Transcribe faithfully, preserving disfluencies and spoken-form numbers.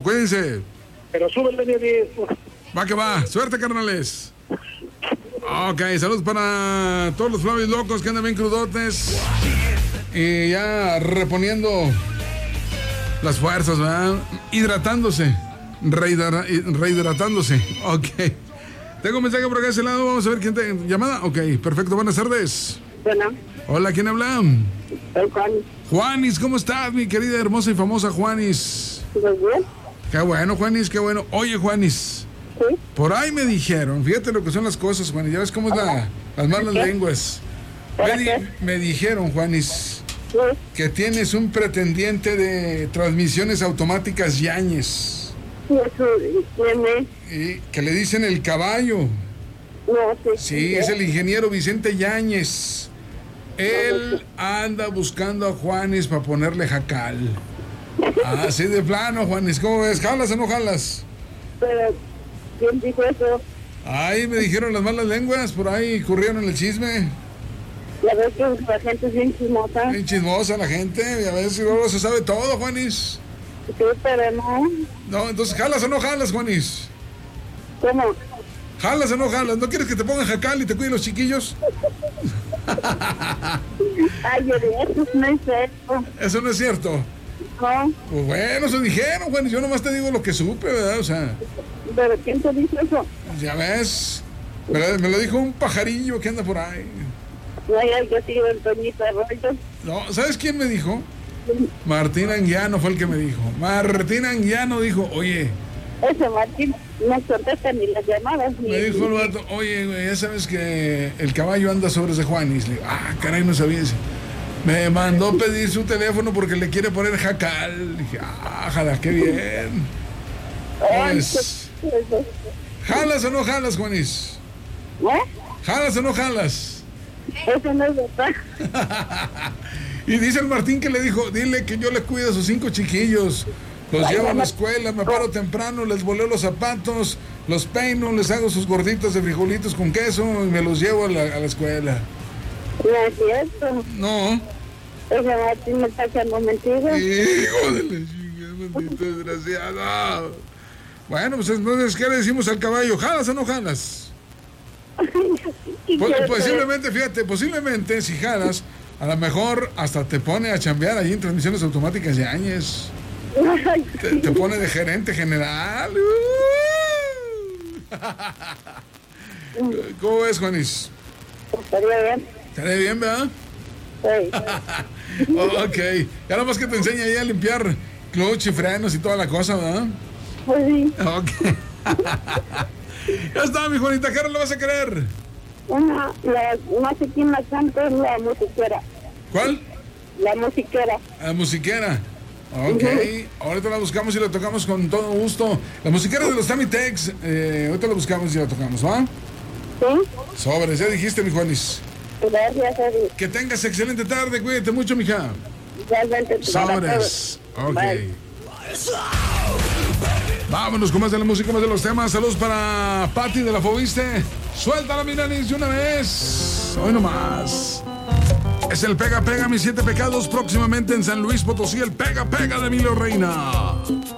cuídense. Pero súbele mi disco. Va que va, suerte, carnales. Ok, saludos para todos los Flavis locos que andan bien crudotes. Y ya reponiendo las fuerzas, ¿verdad? Hidratándose. Rehidra- rehidratándose. Ok. Tengo un mensaje por acá de ese lado. Vamos a ver quién te... ¿Llamada? Ok, perfecto. Buenas tardes. Bueno. Hola, ¿quién habla? Soy Juanis. Juanis, ¿cómo estás, mi querida, hermosa y famosa Juanis? Muy bien. Qué bueno, Juanis, qué bueno. Oye, Juanis. Sí. Por ahí me dijeron, fíjate lo que son las cosas, Juanis. Ya ves cómo es la, las malas ¿Qué? lenguas. ¿Para Me, di- qué? me dijeron, Juanis, Sí. que tienes un pretendiente de transmisiones automáticas Yáñez. Eso, ¿quién es? Y que le dicen el caballo. No sé. Sí, es el ingeniero Vicente Yáñez. Él anda buscando a Juanis para ponerle jacal. Así de plano, Juanis. ¿Cómo ves? ¿Jalas o no jalas? Pero, ¿quién dijo eso? Ahí me dijeron las malas lenguas, por ahí corrieron el chisme. Ya ves que la gente es bien chismosa. Bien chismosa la gente, y a veces luego se sabe todo, Juanis. Sí, pero no. No, entonces, ¿jalas o no jalas, Juanis? ¿Cómo? ¿Jalas o no jalas? ¿No quieres que te pongan jacal y te cuiden los chiquillos? Ay, yo de eso no es cierto. Eso no es cierto. No, Pues bueno, eso dijeron, Juanis. Yo nomás te digo lo que supe, ¿verdad? O sea, pero ¿quién te dijo eso? ya ves. Me lo, me lo dijo un pajarillo que anda por ahí. No, ya, yo sigo el Toñito Arroyo. No, ¿sabes quién me dijo? Martín Anguiano fue el que me dijo. Martín Anguiano dijo, oye, Ese Martín no contesta ni las llamadas. Ni, me dijo el ni- vato, oye, güey, ya sabes que el caballo anda sobre ese Juanis. Le digo, ah, caray, no sabía eso. Me mandó pedir su teléfono porque le quiere poner jacal. Le dije, ah, jala, qué bien. Ay, Pues, ¿qué es eso? ¿jalas o no jalas, Juanis? ¿Eh? ¿Jalas o no jalas? Eso no es verdad. Y dice el Martín que le dijo, dile que yo le cuido a sus cinco chiquillos. Los llevo a la escuela, me paro temprano, les voleo los zapatos, los peino, les hago sus gorditas de frijolitos con queso y me los llevo a la, a la escuela. No es cierto. No. Ese Martín me está echando mentiras. Hijo de la chingada, maldito desgraciado. Bueno, pues entonces, ¿qué le decimos al caballo? ¿Jalas o no jalas? ¿Y Pues, qué posiblemente, fíjate, posiblemente si jalas, a lo mejor hasta te pone a chambear ahí en transmisiones automáticas de Áñez. Ay, Te, te pone de gerente general. Uh. ¿Cómo ves, Juanis? estaría bien. Estaría bien, ¿verdad? Sí. Ok. Ya nada más que te enseña ahí a limpiar clutch y frenos y toda la cosa, ¿verdad? Pues sí. Ok. Ya está, mi Juanita. ¿Qué hora le vas a querer? Una, la, no sé quién la canta, es la musiquera. ¿Cuál? La musiquera. La musiquera. Ok. Ahorita la buscamos y la tocamos con todo gusto. La musiquera de los Tamitex. Eh, ahorita la buscamos y la tocamos, ¿va? ¿Sí? Sobres, ya dijiste, mi Juanis. Gracias, Eddie. Que tengas excelente tarde. Cuídate mucho, mija. Realmente para Sobres. todos. Ok. Bye. Vámonos con más de la música, más de los temas. Saludos para Patti de la Fobiste. Suéltala, mi nanis, de una vez. Hoy nomás. Es el Pega Pega, mis siete pecados. Próximamente en San Luis Potosí, el Pega Pega de Emilio Reina.